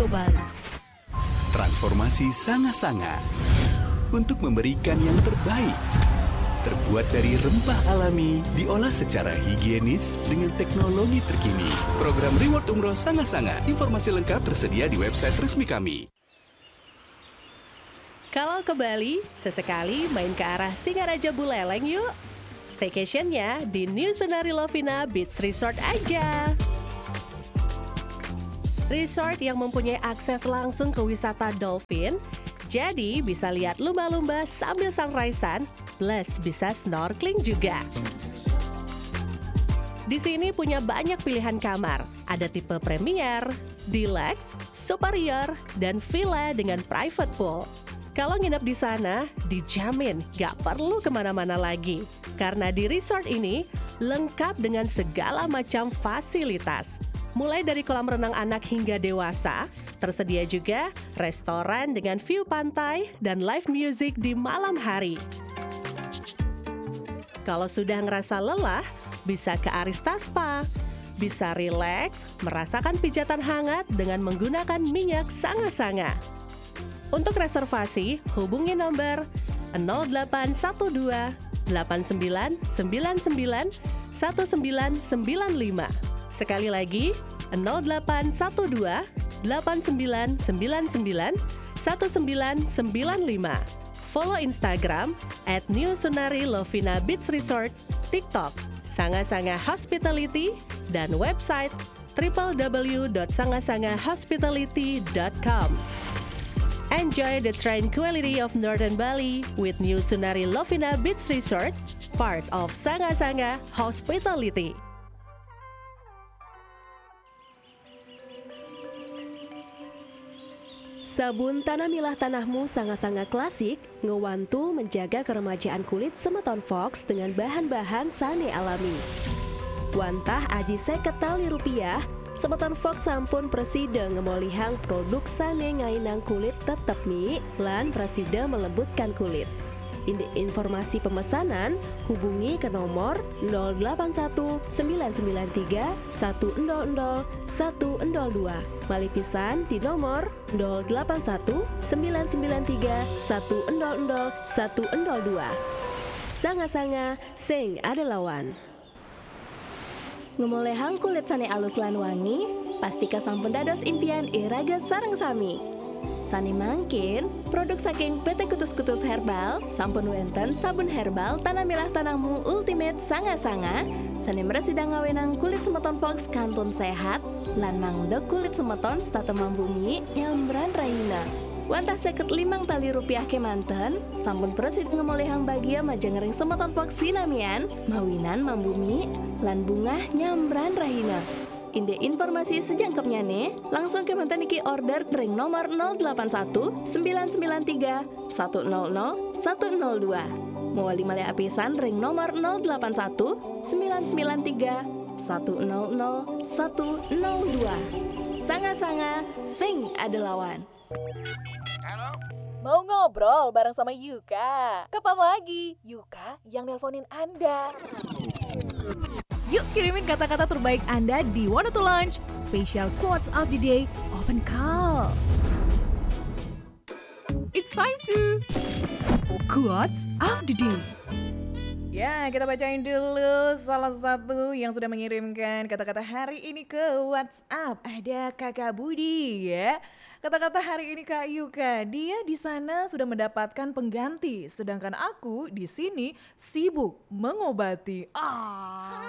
Bali. Transformasi Sanga-Sanga untuk memberikan yang terbaik. Terbuat dari rempah alami, diolah secara higienis dengan teknologi terkini. Program Reward Umroh Sanga-Sanga. Informasi lengkap tersedia di website resmi kami. Kalau ke Bali, sesekali main ke arah Singaraja Buleleng yuk. Staycationnya di New Sunari Lovina Beach Resort aja. Resort yang mempunyai akses langsung ke wisata dolphin, jadi bisa lihat lumba-lumba sambil sunrise-an, plus bisa snorkeling juga. Di sini punya banyak pilihan kamar, ada tipe premier, deluxe, superior, dan villa dengan private pool. Kalau nginep di sana, dijamin gak perlu kemana-mana lagi. Karena di resort ini, lengkap dengan segala macam fasilitas. Mulai dari kolam renang anak hingga dewasa, tersedia juga restoran dengan view pantai dan live music di malam hari. Kalau sudah ngerasa lelah, bisa ke Arista Spa. Bisa rileks, merasakan pijatan hangat dengan menggunakan minyak Sanga-Sanga. Untuk reservasi, hubungi nomor 0812 8999 1995. Sekali lagi, 0812 8999 1995. Follow Instagram @newsunarilovina Beach Resort, TikTok Sanga-Sanga Hospitality, dan website www.sangasangahospitality.com. Enjoy the tranquility of Northern Bali with New Sunari Lovina Beach Resort, part of Sanga-Sanga Hospitality. Sabun tanah milah tanahmu Sanga-Sanga klasik ngewantu menjaga keremajaan kulit semeton Fox dengan bahan-bahan sane alami. Wantah aji seket tali rupiah, semeton Fox sampun presida ngemolihang produk sane ngainang kulit tetep mi lan presida melembutkan kulit. Informasi pemesanan hubungi ke nomor 081 993 100 102. Malipisan di nomor 081 993 100 102. Sanga-Sanga sing ada lawan. Ngemolehang kulit sane alus lan wangi, pastika sampun dados impian iraga sareng sami. Sani mangkin, produk saking PT Kutus-Kutus Herbal, sampun wenten sabun herbal tanah milah tanahmu Ultimate Sanga-Sanga, sani meresidang ngawenang kulit semeton Fox kantun sehat, lan mangdek kulit semeton stata mambumi nyambran raina. Wantah 55 tali rupiah kemanten, sampun presid ngemolehang bagia majengering semeton Fox sinamian, mawinan mambumi, lan bungah nyambran raina. Inde informasi sejangkepnya nih, langsung ke mantan iki order ring nomor 081 993 100 102. Mewali malih apisan ring nomor 081 993 100 102. Sanga-Sanga sing ada lawan. Halo? Mau ngobrol bareng sama Yuka? Kapan lagi? Yuka yang nelponin Anda. Yuk kirimin kata-kata terbaik Anda di Wanna to Launch Special Quotes of the Day Open Call. It's time to Quotes of the Day. Ya, kita bacain dulu salah satu yang sudah mengirimkan kata-kata hari ini ke WhatsApp. Ada Kakak Budi ya. Kata-kata hari ini Kak Yuka, dia di sana sudah mendapatkan pengganti, sedangkan aku di sini sibuk mengobati.